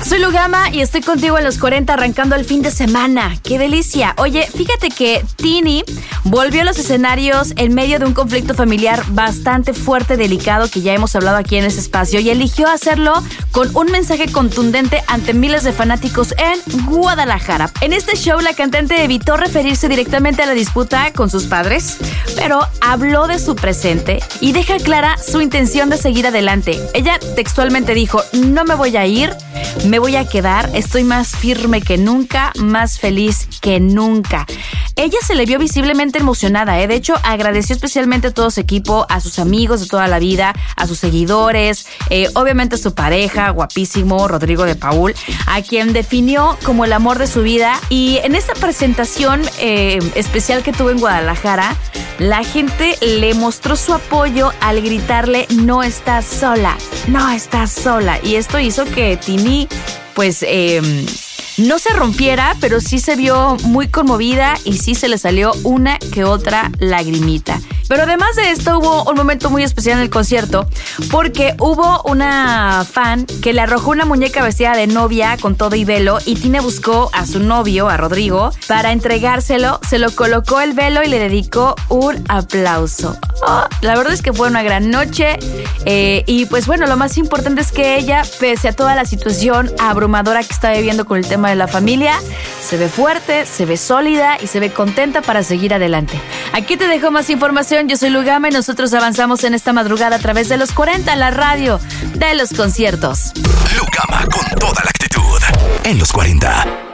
Soy Lugama y estoy contigo en los 40 arrancando el fin de semana. ¡Qué delicia! Oye, fíjate que Tini volvió a los escenarios en medio de un conflicto familiar bastante fuerte, delicado, que ya hemos hablado aquí en este espacio, y eligió hacerlo con un mensaje contundente ante miles de fanáticos en Guadalajara. En este show, la cantante evitó referirse directamente a la disputa con sus padres, pero habló de su presente y deja clara su intención de seguir adelante. Ella textualmente dijo: no me voy a ir, me voy a quedar, estoy más firme que nunca, más feliz que nunca. Ella se le vio visiblemente emocionada, De hecho, agradeció especialmente a todo su equipo, a sus amigos de toda la vida, a sus seguidores, obviamente a su pareja, guapísimo, Rodrigo de Paul, a quien definió como el amor de su vida. Y en esta presentación especial que tuvo en Guadalajara, la gente le mostró su apoyo al gritarle: no estás sola, no estás sola. Y esto hizo que Tini, pues, no se rompiera, pero sí se vio muy conmovida y sí se le salió una que otra lagrimita. Pero además de esto, hubo un momento muy especial en el concierto, porque hubo una fan que le arrojó una muñeca vestida de novia con todo y velo, y Tini buscó a su novio, a Rodrigo, para entregárselo, se lo colocó el velo y le dedicó un aplauso. La verdad es que fue una gran noche, y pues bueno, lo más importante es que ella, pese a toda la situación abrumadora que está viviendo con el tema de la familia, se ve fuerte, se ve sólida y se ve contenta para seguir adelante. Aquí te dejo más información. Yo soy Lugama y nosotros avanzamos en esta madrugada a través de los 40, la radio de los conciertos. Lugama con toda la actitud en los 40.